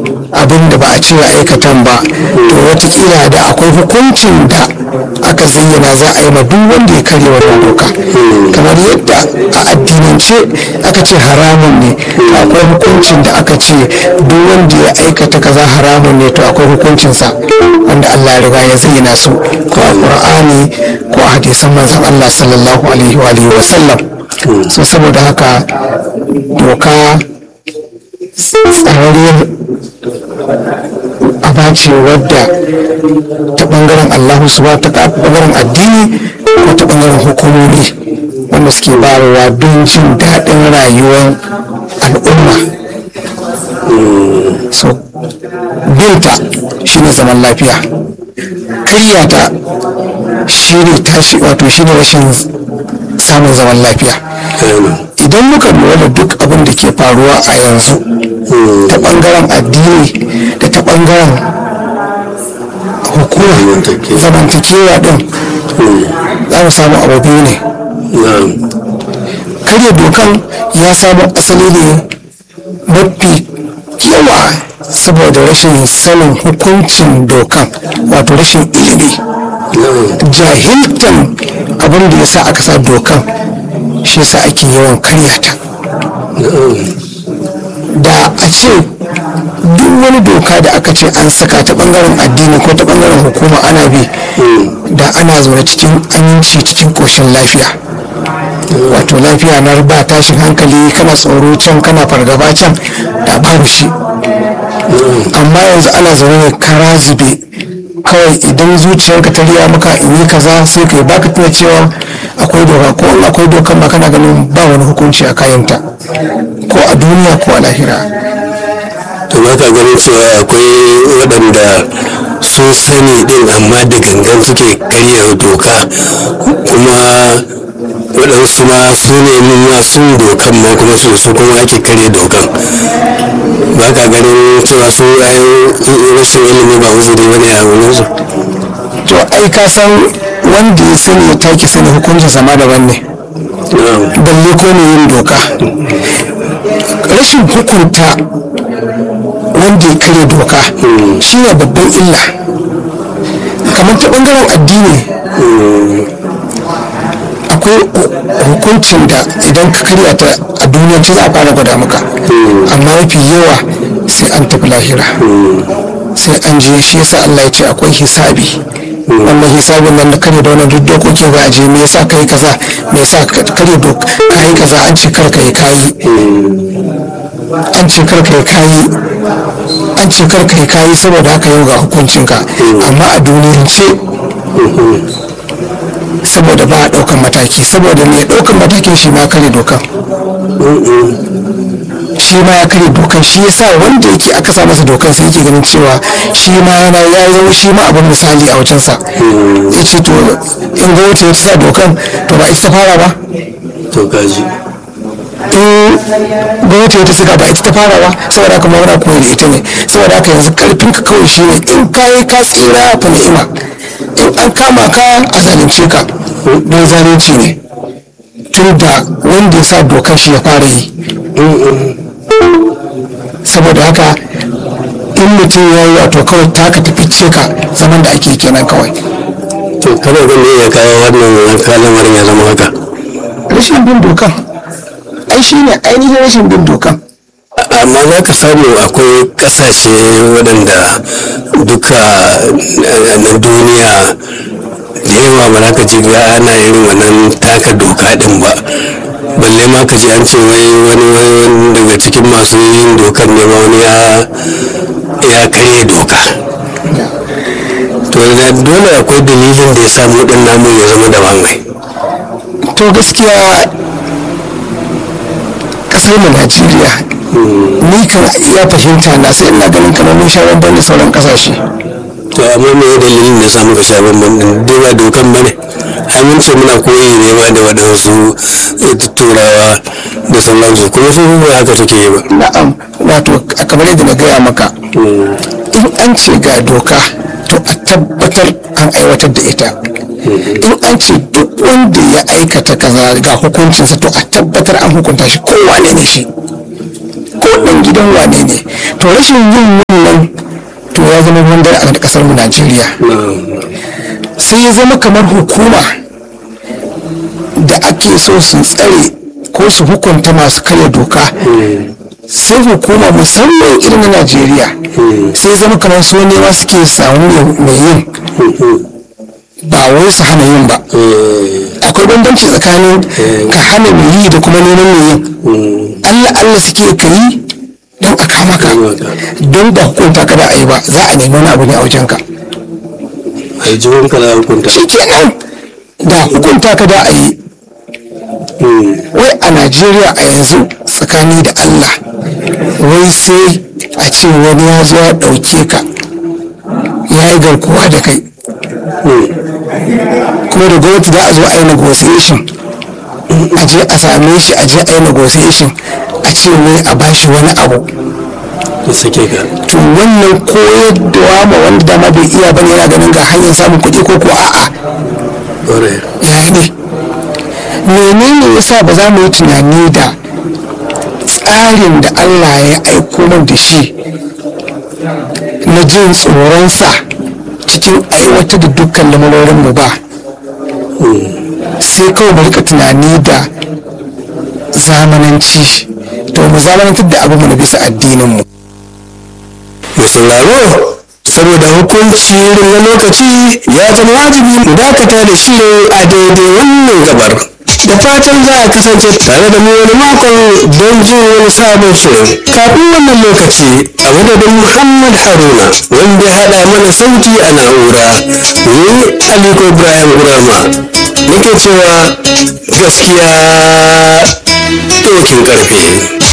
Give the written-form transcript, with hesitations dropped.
abin da ba a ce ya aikatan ba, to watakila da akwai hukuncin da aka zayyana za a yi ma duk wanda ya karya wannan doka. Kamar yadda a addinance aka ce haramun ne, to akwai hukuncin da aka ce duk wanda ya aikata kaza haramun ne, to akwai hukuncinsa wanda Allah ya riga ya zayyana su ko a Qur'ani ko a hadisan manzon Allah sallallahu alaihi wa sallam. So saboda haka doka tsararriyar aba ce wadda ta bangaren Allah subhanahu ta bangaren addini ko ta bangaren hukumomi wanda suke bayarwa don jin daɗin rayuwar al'umma. So binta shine zaman lafiya, karyata shine tashi, wato shine rashin samun zaman lafiya. Idan muka lura da duk abin da ke faruwa a yanzu ta bangaren addini da ta bangaren hukuma zamantakewa din, za mu samu abu biyu ne. Karya dokan ya samu asali ne mafi yawa saboda rashin sanin hukuncin dokan, wato rashin ilimi, jahiltan abin da ya sa aka sa dokan, shi sa ake yawan karyata. Da a ce duk wani doka da aka ce an saka ta bangaren addini ko ta bangaren hukuma ana bi, da ana zaune cikin aminci, cikin koshin lafiya, wato lafiya na ba tashin hankali, kana tsoro can kana fargaba can, da babu shi. Amma yanzu ana zaune ne kara zube, kawai idan zuciyarka ta riya maka in yi kaza sai kai baka tuna cewa akwai doka, ko in akwai dokan ba kana ganin ba wani hukunci a kayanta, ko a duniya ko a lahira. To ba ka ganin cewa akwai waɗanda sun sani din amma da gangan suke karya doka, kuma waɗansu ma su ne masu dokan ma kuma su kuma ake karya dokan. Ba ka ganin cewa su rashin ilimi ba uzuri wani a wurinsu? To ai ka san wanda ya sani ya take sani hukuncin sama daban ne, balle ko ne yin doka. Rashin hukunta wanda ya karya doka shi ne babban illa. Kamar ta bangaren addini akwai hukuncin da idan ka karya ta a duniya za a fara gwada maka, amma mafi yawa sai an tafi lahira, sai an je. shi yasa Allah ya ce akwai hisabi, wannan hisabin nan da kare da wannan duk dokokin za a je, me yasa kai kaza, me yasa kare doka kai kaza, an ce kar kai kayi, an ce kar kai kayi, an ce kar kai kayi, saboda haka yau ga hukuncinka. Amma a duniyance saboda ba a ɗaukan mataki, saboda mai ɗaukan matakin shi ma kare dokan, shi ma ya kare dokan. shi yasa wanda yake aka sa masa dokan sai yake ganin cewa shi ma yana ya zama shi ma abin misali a wajensa. Ya ce to in gwamnati ta sa dokan to ba ita ta fara ba, to kaji in gwamnati ta saka ba ita ta fara ba, saboda haka mawara koyi da ita ne. Saboda haka yanzu karfin ka kawai shi ne in kayi ka tsira fa ni'ima, in an kama ka a zalunce ka don zalunci ne, tun da wanda ya sa dokar shi ya fara yi. Saboda haka in mutum ya yi wato kawai taka tafi ce ka zaman da ake kenan kawai. to kada gani ya kawo wannan kalmar ya zama haka, rashin bin dokan ai shi ne ainihin rashin bin dokan. amma za ka samu akwai kasashe waɗanda duka na duniya da yawa ba za ka ji ga ana irin wannan taka doka din ba, balle ma ka ji an ce wani daga cikin masu yin dokan ne ma wani ya karye doka. To dole akwai dalilin da ya samu ɗin namu ya zama daban mai. To gaskiya kasar mu Najeriya, ni kan iya fahimta na sai ina ganin kamar mun sha bamban da sauran kasashe. To amma me ya dalilin da samu ka sha bamban din? Dai ba dokan bane, mun ce muna koyi ne ma da waɗansu turawa da sauransu, kuma su ba haka suke yi ba. Na'am, wato kamar yadda na gaya maka, in an ce ga doka to a tabbatar an aiwatar da ita. In an ce duk wanda ya aikata kaza ga hukuncinsa to a tabbatar an hukunta shi, ko wane ne shi, ko ɗan gidan wane ne. To rashin yin ya zama ruwan dare a kasar mu Najeriya. Sai ya zama kamar hukuma da ake so su tsare ko su hukunta masu karya doka, sai hukuma musamman irin na Najeriya sai zama kamar su nema suke samu mai yin, ba wai su hana yin ba. Akwai bambanci tsakanin ka hana mai yi da kuma neman mai yin. Allah suke ka yi don a kama ka, don ba hukunta ka da a yi ba, za a nemi wani abu ne a wajenka. Shi kenan da hukunta ka da a yi. Wai a Najeriya a yanzu tsakani da Allah, wai sai a ce wani ya zo ya ɗauke ka ya yi garkuwa da kai, kuma da gwamnati za a zo a yi negotiation, a je a same shi, a je a yi negotiation, a ce wai a bashi wani abu da sake ka. to wannan koyarwa ma wanda dama bai iya bane yana ganin ga hanyar samun kuɗi ko kuwa a'a ya ne. Menene yasa ba za mu yi tunani da tsarin da Allah ya aiko man da shi na jin tsoronsa cikin aiwatar da dukkan lamarorinmu ba, sai kawai mu rika tunani da zamananci, to mu zamanantar da abu mu na bisa addininmu. Mai sauraro, saboda hukunci na lokaci ya zama wajibi mu dakata da shirin a daidai wannan gabar. Da fatan za a kasance tare da mu wani makon don jin wani sabon shirin. Kafin wannan lokaci, a madadin Muhammad Haruna wanda ya haɗa mana sauti a na'ura, ni Aliko Ibrahim Gurama nake cewa gaskiya dokin ƙarfe.